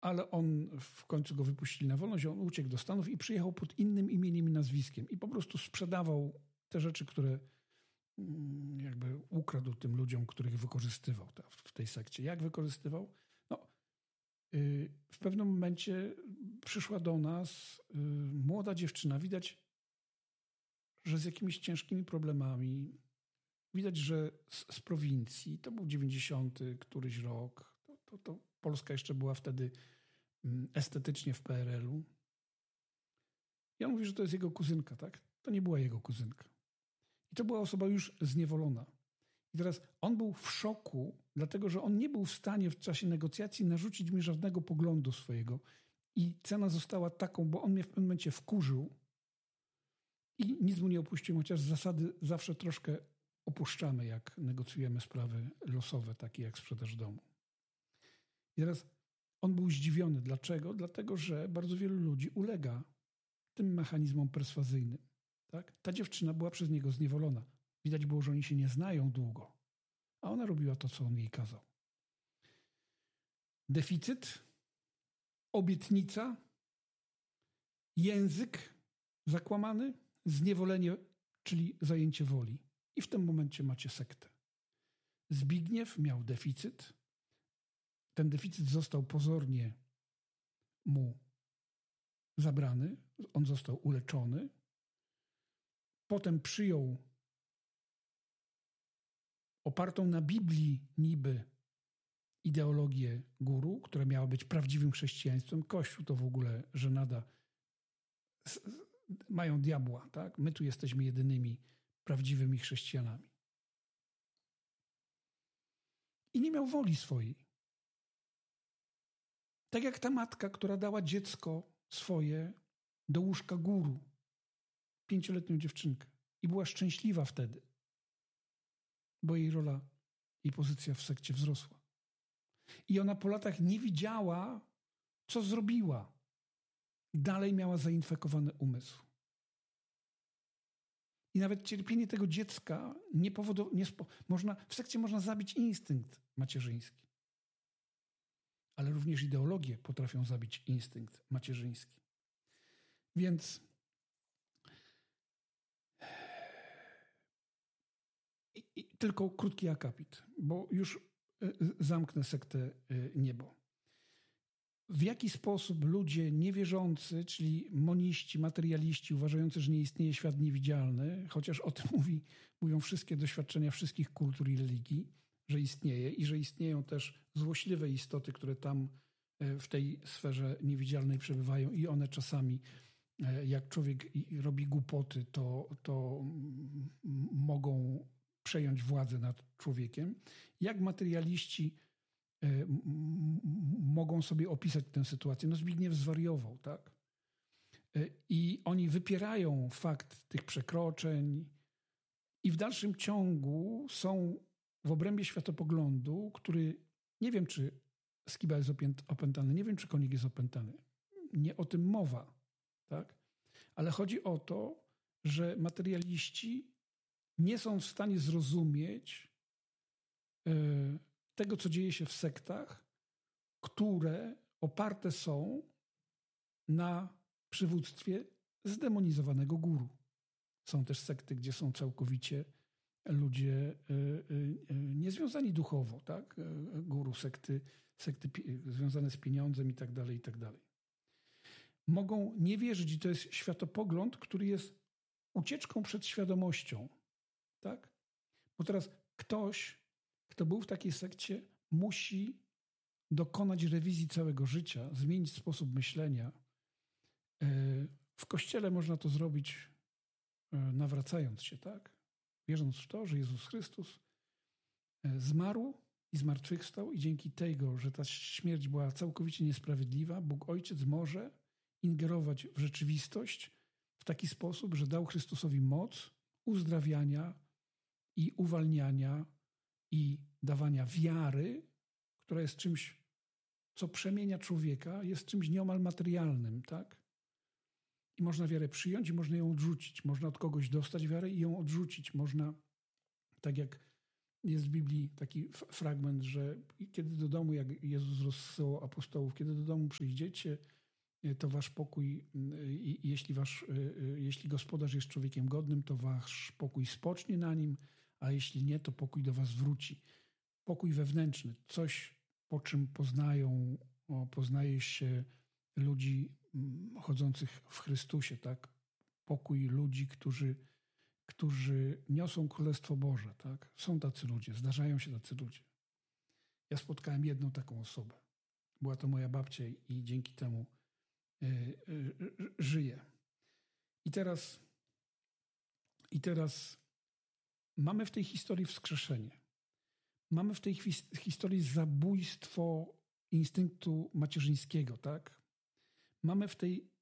ale on w końcu go wypuścili na wolność, on uciekł do Stanów i przyjechał pod innym imieniem i nazwiskiem i po prostu sprzedawał te rzeczy, które jakby ukradł tym ludziom, których wykorzystywał w tej sekcie. Jak wykorzystywał? No, w pewnym momencie przyszła do nas młoda dziewczyna. Widać, że z jakimiś ciężkimi problemami. Widać, że z prowincji. To był 90 któryś rok. To Polska jeszcze była wtedy estetycznie w PRL-u. I on mówi, że to jest jego kuzynka, tak? To nie była jego kuzynka. I to była osoba już zniewolona. I teraz on był w szoku, dlatego że on nie był w stanie w czasie negocjacji narzucić mi żadnego poglądu swojego. I cena została taką, bo on mnie w pewnym momencie wkurzył i nic mu nie opuścił, chociaż z zasady zawsze troszkę opuszczamy, jak negocjujemy sprawy losowe, takie jak sprzedaż domu. I teraz on był zdziwiony. Dlaczego? Dlatego, że bardzo wielu ludzi ulega tym mechanizmom perswazyjnym. Tak? Ta dziewczyna była przez niego zniewolona. Widać było, że oni się nie znają długo. A ona robiła to, co on jej kazał. Deficyt, obietnica, język zakłamany, zniewolenie, czyli zajęcie woli. I w tym momencie macie sektę. Zbigniew miał deficyt. Ten deficyt został pozornie mu zabrany. On został uleczony. Potem przyjął opartą na Biblii niby ideologię guru, która miała być prawdziwym chrześcijaństwem. Kościół to w ogóle żenada. Mają diabła, tak? My tu jesteśmy jedynymi prawdziwymi chrześcijanami. I nie miał woli swojej. Tak jak ta matka, która dała dziecko swoje do łóżka guru, 5-letnią dziewczynkę. I była szczęśliwa wtedy, bo jej rola, jej pozycja w sekcie wzrosła. I ona po latach nie widziała, co zrobiła. Dalej miała zainfekowany umysł. I nawet cierpienie tego dziecka w sekcie można zabić instynkt macierzyński. Ale również ideologie potrafią zabić instynkt macierzyński. Więc I tylko krótki akapit, bo już zamknę sektę Niebo. W jaki sposób ludzie niewierzący, czyli moniści, materialiści, uważający, że nie istnieje świat niewidzialny, chociaż o tym mówią wszystkie doświadczenia wszystkich kultur i religii, że istnieje i że istnieją też złośliwe istoty, które tam w tej sferze niewidzialnej przebywają i one czasami, jak człowiek robi głupoty, to mogą przejąć władzę nad człowiekiem. Jak materialiści mogą sobie opisać tę sytuację? No Zbigniew zwariował, tak? I oni wypierają fakt tych przekroczeń i w dalszym ciągu są w obrębie światopoglądu, który nie wiem, czy Skiba jest opętany, nie wiem, czy konik jest opętany. Nie o tym mowa, tak? Ale chodzi o to, że materialiści nie są w stanie zrozumieć tego, co dzieje się w sektach, które oparte są na przywództwie zdemonizowanego guru. Są też sekty, gdzie są całkowicie ludzie niezwiązani duchowo, tak? Guru, sekty związane z pieniądzem i tak dalej, i tak dalej. Mogą nie wierzyć i to jest światopogląd, który jest ucieczką przed świadomością, tak? Bo teraz ktoś, kto był w takiej sekcie, musi dokonać rewizji całego życia, zmienić sposób myślenia. W Kościele można to zrobić nawracając się, tak? Wierząc w to, że Jezus Chrystus zmarł i zmartwychwstał i dzięki tego, że ta śmierć była całkowicie niesprawiedliwa, Bóg Ojciec może ingerować w rzeczywistość w taki sposób, że dał Chrystusowi moc uzdrawiania i uwalniania i dawania wiary, która jest czymś, co przemienia człowieka, jest czymś nieomal materialnym, tak? I można wiarę przyjąć i można ją odrzucić. Można od kogoś dostać wiarę i ją odrzucić. Można, tak jak Jest w Biblii taki fragment, że kiedy do domu, jak Jezus rozsyłał apostołów, kiedy do domu przyjdziecie, to wasz pokój, jeśli gospodarz jest człowiekiem godnym, to wasz pokój spocznie na nim, a jeśli nie, to pokój do was wróci. Pokój wewnętrzny, coś, po czym poznaje się ludzi chodzących w Chrystusie, tak? Pokój ludzi, którzy niosą Królestwo Boże, tak? Są tacy ludzie, zdarzają się tacy ludzie. Ja spotkałem jedną taką osobę. Była to moja babcia i dzięki temu żyję. I teraz mamy w tej historii wskrzeszenie. Mamy w tej historii zabójstwo instynktu macierzyńskiego, tak? Mamy w tej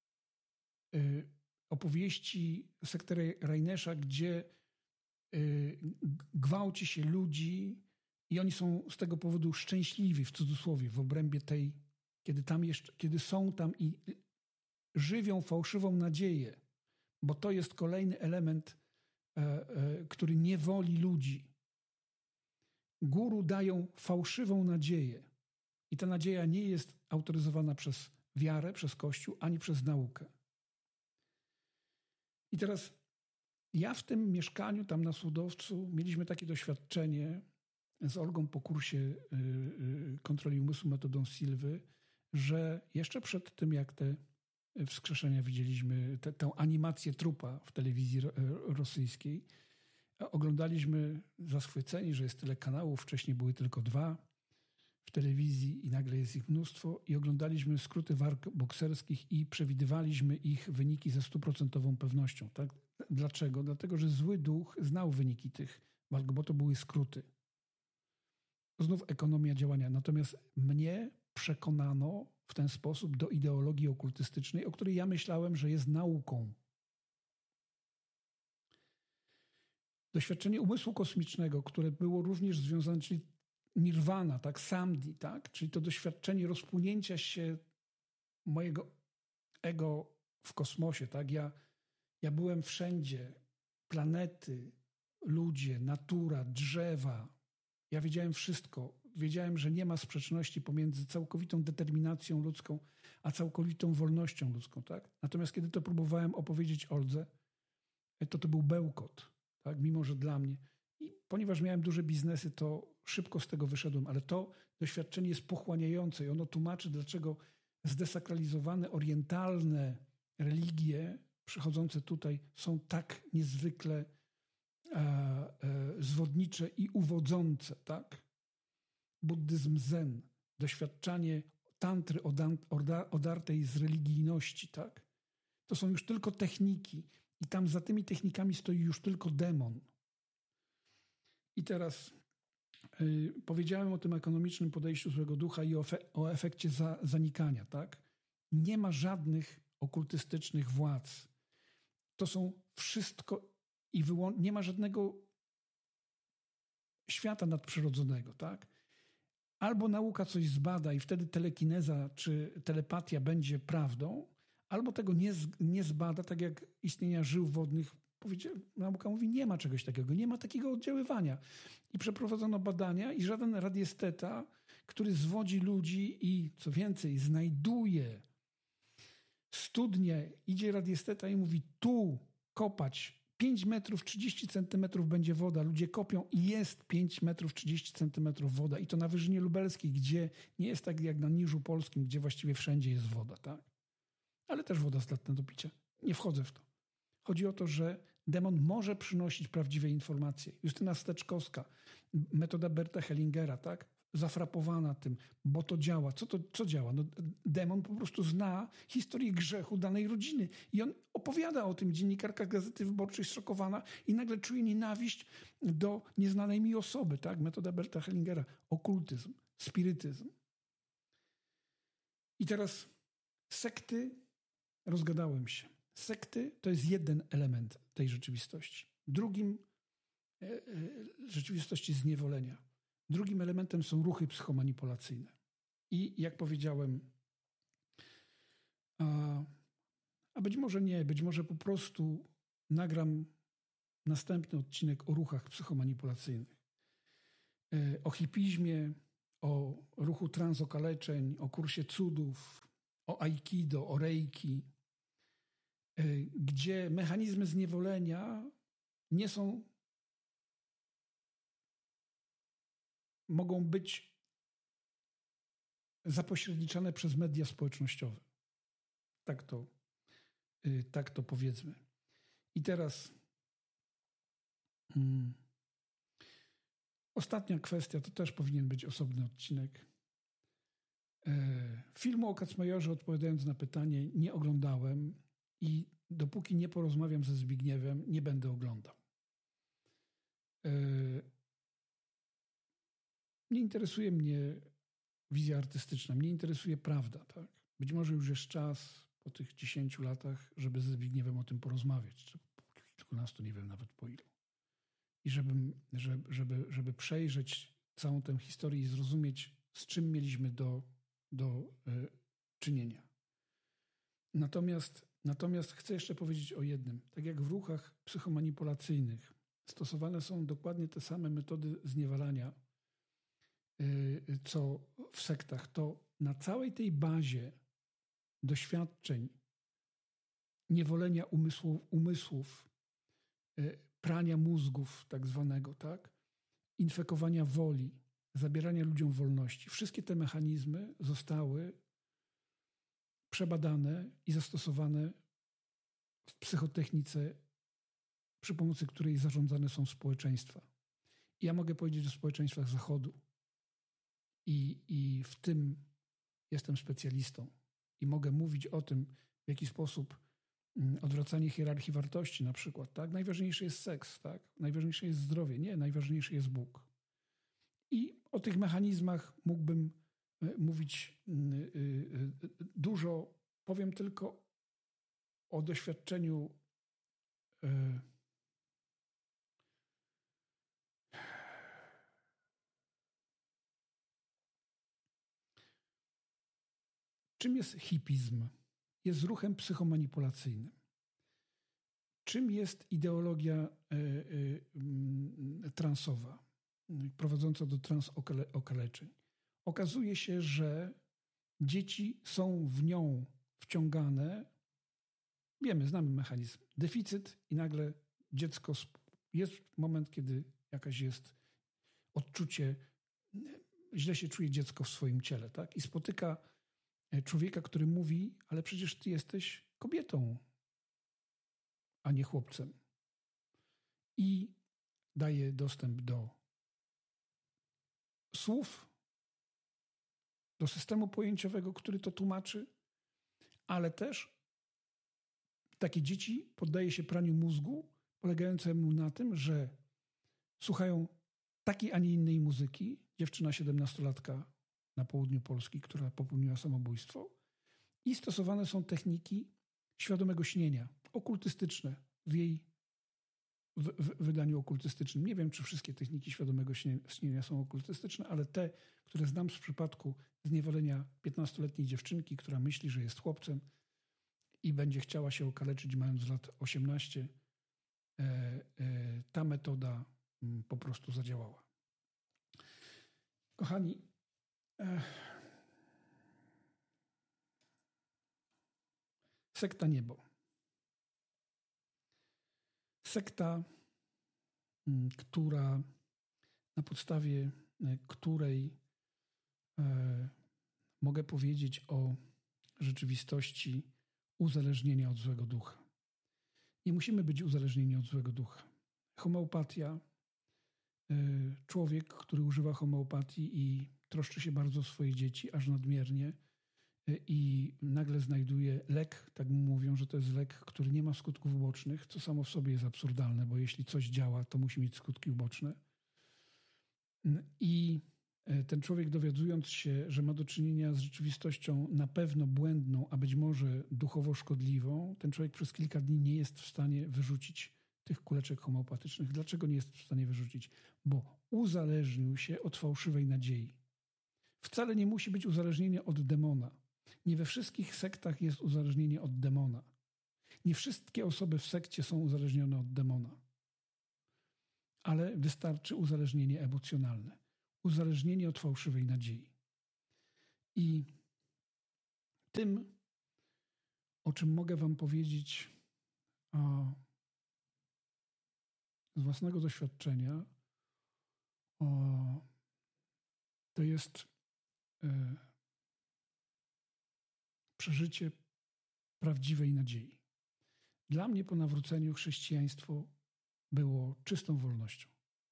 opowieści sekty Reinesza, gdzie gwałci się ludzi i oni są z tego powodu szczęśliwi, w cudzysłowie, w obrębie tej, kiedy są tam i żywią fałszywą nadzieję, bo to jest kolejny element, który niewoli ludzi. Guru dają fałszywą nadzieję i ta nadzieja nie jest autoryzowana przez wiarę, przez Kościół, ani przez naukę. I teraz ja w tym mieszkaniu tam na Słudowcu mieliśmy takie doświadczenie z Olgą po kursie kontroli umysłu metodą Silwy, że jeszcze przed tym, jak te wskrzeszenia widzieliśmy, tę animację trupa w telewizji rosyjskiej, oglądaliśmy zachwyceni, że jest tyle kanałów, wcześniej były tylko 2 w telewizji i nagle jest ich mnóstwo i oglądaliśmy skróty walk bokserskich i przewidywaliśmy ich wyniki ze 100% pewnością. Tak? Dlaczego? Dlatego, że zły duch znał wyniki tych walk, bo to były skróty. Znów ekonomia działania. Natomiast mnie przekonano w ten sposób do ideologii okultystycznej, o której ja myślałem, że jest nauką. Doświadczenie umysłu kosmicznego, które było również związane, czyli nirwana, tak, samdhi, tak, czyli to doświadczenie rozpłynięcia się mojego ego w kosmosie, tak, ja byłem wszędzie, planety, ludzie, natura, drzewa, ja wiedziałem wszystko, wiedziałem, że nie ma sprzeczności pomiędzy całkowitą determinacją ludzką, a całkowitą wolnością ludzką, tak, natomiast kiedy to próbowałem opowiedzieć Oldze, to był bełkot, tak, mimo że dla mnie. I ponieważ miałem duże biznesy, to szybko z tego wyszedłem, ale to doświadczenie jest pochłaniające i ono tłumaczy, dlaczego zdesakralizowane, orientalne religie przychodzące tutaj są tak niezwykle zwodnicze i uwodzące, tak? Buddyzm zen, doświadczanie tantry odartej z religijności, tak? To są już tylko techniki i tam za tymi technikami stoi już tylko demon. I teraz powiedziałem o tym ekonomicznym podejściu złego ducha i o efekcie zanikania, tak? Nie ma żadnych okultystycznych władz. To są wszystko i nie ma żadnego świata nadprzyrodzonego, tak? Albo nauka coś zbada i wtedy telekineza czy telepatia będzie prawdą, albo tego nie zbada, tak jak istnienia żył wodnych. Nauka mówi, nie ma czegoś takiego, nie ma takiego oddziaływania. I przeprowadzono badania i żaden radiesteta, który zwodzi ludzi i co więcej, znajduje studnię, idzie radiesteta i mówi, tu kopać 5 metrów 30 centymetrów będzie woda. Ludzie kopią i jest 5 metrów 30 centymetrów woda. I to na Wyżynie Lubelskiej, gdzie nie jest tak jak na Niżu Polskim, gdzie właściwie wszędzie jest woda, tak? Ale też woda zdatna do picia. Nie wchodzę w to. Chodzi o to, że demon może przynosić prawdziwe informacje. Justyna Steczkowska, metoda Berta Hellingera, tak? Zafrapowana tym, bo to działa. Co działa? No, demon po prostu zna historię grzechu danej rodziny i on opowiada o tym. Dziennikarka Gazety Wyborczej zszokowana i nagle czuje nienawiść do nieznanej mi osoby, tak? Metoda Berta Hellingera. Okultyzm, spirytyzm. I teraz sekty, rozgadałem się. Sekty to jest jeden element tej rzeczywistości. Drugim rzeczywistości zniewolenia. Drugim elementem są ruchy psychomanipulacyjne. I jak powiedziałem, a być może nie, być może po prostu nagram następny odcinek o ruchach psychomanipulacyjnych. o hipizmie, o ruchu transokaleczeń, o kursie cudów, o aikido, o reiki, gdzie mechanizmy zniewolenia mogą być zapośredniczane przez media społecznościowe. Tak to powiedzmy. I teraz ostatnia kwestia, to też powinien być osobny odcinek. Filmu o Kacmajorze, odpowiadając na pytanie, nie oglądałem i dopóki nie porozmawiam ze Zbigniewem, nie będę oglądał. Nie interesuje mnie wizja artystyczna, mnie interesuje prawda. Tak? Być może już jest czas po tych 10 latach, żeby ze Zbigniewem o tym porozmawiać, czy po kilkunastu, nie wiem nawet po ilu. I żeby przejrzeć całą tę historię i zrozumieć, z czym mieliśmy do czynienia. Natomiast chcę jeszcze powiedzieć o jednym. Tak jak w ruchach psychomanipulacyjnych stosowane są dokładnie te same metody zniewalania, co w sektach, to na całej tej bazie doświadczeń niewolenia umysłów, prania mózgów tak zwanego, tak? Infekowania woli, zabierania ludziom wolności. Wszystkie te mechanizmy zostały przebadane i zastosowane w psychotechnice, przy pomocy której zarządzane są społeczeństwa. I ja mogę powiedzieć o społeczeństwach Zachodu. I w tym jestem specjalistą. I mogę mówić o tym, w jaki sposób odwracanie hierarchii wartości na przykład. Tak? Najważniejszy jest seks, tak? Najważniejsze jest zdrowie. Nie, najważniejszy jest Bóg. I o tych mechanizmach mógłbym mówić dużo. Powiem tylko o doświadczeniu czym jest hipizm? Jest ruchem psychomanipulacyjnym. Czym jest ideologia transowa, prowadząca do transokaleczeń? Okazuje się, że dzieci są w nią wciągane. Wiemy, znamy mechanizm. Deficyt i nagle dziecko... Jest moment, kiedy jakaś jest odczucie, źle się czuje dziecko w swoim ciele, tak? I spotyka człowieka, który mówi, ale przecież ty jesteś kobietą, a nie chłopcem. I daje dostęp do słów, do systemu pojęciowego, który to tłumaczy, ale też takie dzieci poddaje się praniu mózgu, polegającemu na tym, że słuchają takiej, a nie innej muzyki. Dziewczyna 17-latka na południu Polski, która popełniła samobójstwo. I stosowane są techniki świadomego śnienia, okultystyczne w jej wydaniu okultystycznym. Nie wiem, czy wszystkie techniki świadomego śnienia są okultystyczne, ale te, które znam z przypadku zniewolenia 15-letniej dziewczynki, która myśli, że jest chłopcem i będzie chciała się okaleczyć mając lat 18, ta metoda po prostu zadziałała. Kochani, sekta niebo. Sekta, na podstawie której mogę powiedzieć o rzeczywistości uzależnienia od złego ducha. Nie musimy być uzależnieni od złego ducha. Homeopatia, człowiek, który używa homeopatii i troszczy się bardzo o swoje dzieci, aż nadmiernie, i nagle znajduje lek, tak mu mówią, że to jest lek, który nie ma skutków ubocznych, co samo w sobie jest absurdalne, bo jeśli coś działa, to musi mieć skutki uboczne. I ten człowiek, dowiadując się, że ma do czynienia z rzeczywistością na pewno błędną, a być może duchowo szkodliwą, ten człowiek przez kilka dni nie jest w stanie wyrzucić tych kuleczek homeopatycznych. Dlaczego nie jest w stanie wyrzucić? Bo uzależnił się od fałszywej nadziei. Wcale nie musi być uzależnienie od demona. Nie we wszystkich sektach jest uzależnienie od demona. Nie wszystkie osoby w sekcie są uzależnione od demona. Ale wystarczy uzależnienie emocjonalne. uzależnieni od fałszywej nadziei. I tym, o czym mogę wam powiedzieć z własnego doświadczenia, to jest przeżycie prawdziwej nadziei. Dla mnie po nawróceniu chrześcijaństwo było czystą wolnością.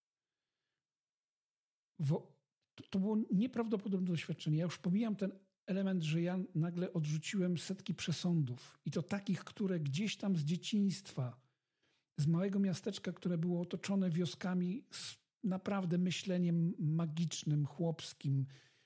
To było nieprawdopodobne doświadczenie. Ja już pomijam ten element, że ja nagle odrzuciłem setki przesądów i to takich, które gdzieś tam z dzieciństwa, z małego miasteczka, które było otoczone wioskami z naprawdę myśleniem magicznym, chłopskim,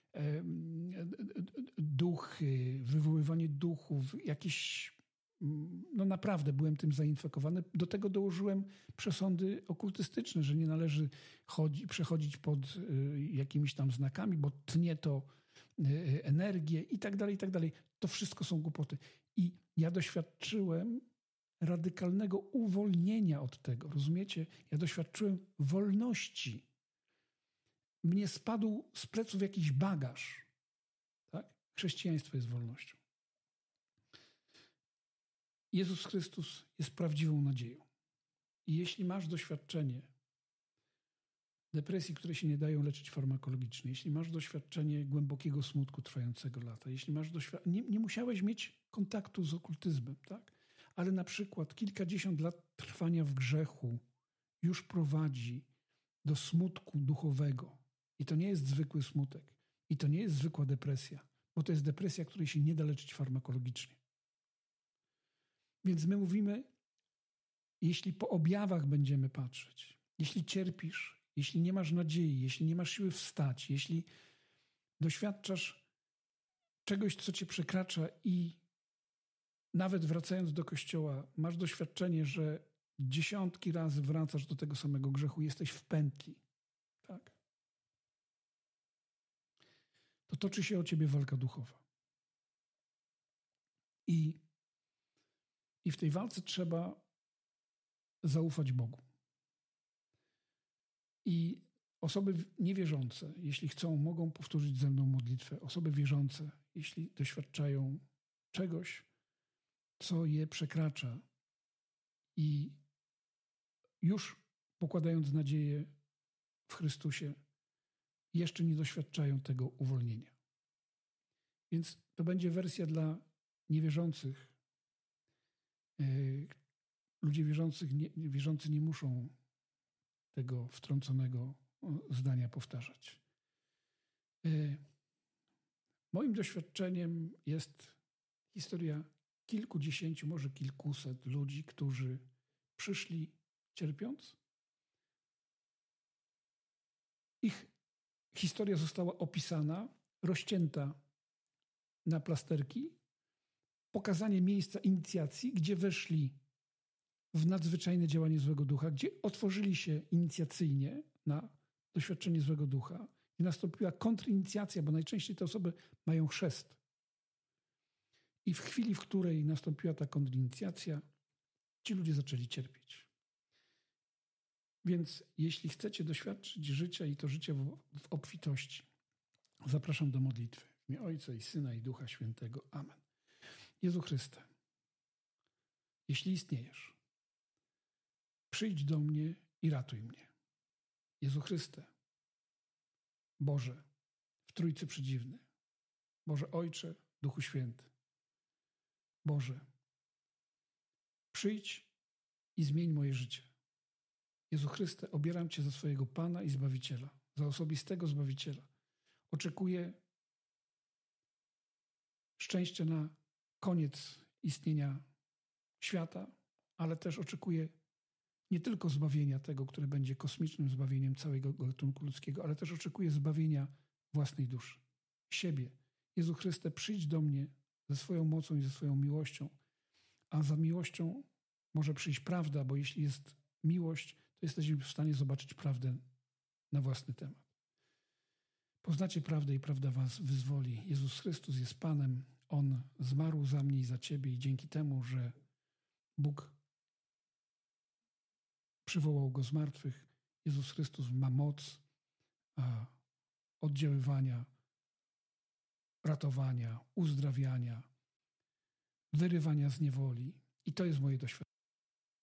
duchy, wywoływanie duchów, jakieś, no naprawdę byłem tym zainfekowany. Do tego dołożyłem przesądy okultystyczne, że nie należy przechodzić pod jakimiś tam znakami, bo tnie to energię i tak dalej, i tak dalej. To wszystko są głupoty. I ja doświadczyłem radykalnego uwolnienia od tego. Rozumiecie? Ja doświadczyłem wolności. Mnie spadł z pleców jakiś bagaż. Tak? Chrześcijaństwo jest wolnością. Jezus Chrystus jest prawdziwą nadzieją. I jeśli masz doświadczenie depresji, które się nie dają leczyć farmakologicznie, jeśli masz doświadczenie głębokiego smutku trwającego lata, jeśli masz nie musiałeś mieć kontaktu z okultyzmem, tak? Ale na przykład kilkadziesiąt lat trwania w grzechu już prowadzi do smutku duchowego. I to nie jest zwykły smutek. I to nie jest zwykła depresja, bo to jest depresja, której się nie da leczyć farmakologicznie. Więc my mówimy, jeśli po objawach będziemy patrzeć, jeśli cierpisz, jeśli nie masz nadziei, jeśli nie masz siły wstać, jeśli doświadczasz czegoś, co cię przekracza i nawet wracając do kościoła, masz doświadczenie, że dziesiątki razy wracasz do tego samego grzechu, jesteś w pętli, tak? To toczy się o ciebie walka duchowa. I w tej walce trzeba zaufać Bogu. I osoby niewierzące, jeśli chcą, mogą powtórzyć ze mną modlitwę. Osoby wierzące, jeśli doświadczają czegoś, co je przekracza i już pokładając nadzieję w Chrystusie, jeszcze nie doświadczają tego uwolnienia. Więc to będzie wersja dla niewierzących. Ludzie wierzący nie muszą tego wtrąconego zdania powtarzać. Moim doświadczeniem jest historia kilkudziesięciu, może kilkuset ludzi, którzy przyszli cierpiąc. Ich historia została opisana, rozcięta na plasterki, pokazanie miejsca inicjacji, gdzie weszli w nadzwyczajne działanie złego ducha, gdzie otworzyli się inicjacyjnie na doświadczenie złego ducha i nastąpiła kontrinicjacja, bo najczęściej te osoby mają chrzest. I w chwili, w której nastąpiła ta kontrinicjacja, ci ludzie zaczęli cierpieć. Więc jeśli chcecie doświadczyć życia i to życie w obfitości, zapraszam do modlitwy. W imię Ojca i Syna i Ducha Świętego. Amen. Jezu Chryste, jeśli istniejesz, przyjdź do mnie i ratuj mnie. Jezu Chryste, Boże, w Trójcy Przedziwny, Boże Ojcze, Duchu Święty, Boże, przyjdź i zmień moje życie. Jezu Chryste, obieram Cię za swojego Pana i Zbawiciela, za osobistego Zbawiciela. Oczekuję szczęścia na koniec istnienia świata, ale też oczekuję nie tylko zbawienia tego, które będzie kosmicznym zbawieniem całego gatunku ludzkiego, ale też oczekuję zbawienia własnej duszy, siebie. Jezu Chryste, przyjdź do mnie ze swoją mocą i ze swoją miłością, a za miłością może przyjść prawda, bo jeśli jest miłość, to jesteśmy w stanie zobaczyć prawdę na własny temat. Poznacie prawdę i prawda was wyzwoli. Jezus Chrystus jest Panem. On zmarł za mnie i za ciebie i dzięki temu, że Bóg przywołał go z martwych, Jezus Chrystus ma moc oddziaływania, ratowania, uzdrawiania, wyrywania z niewoli. I to jest moje doświadczenie.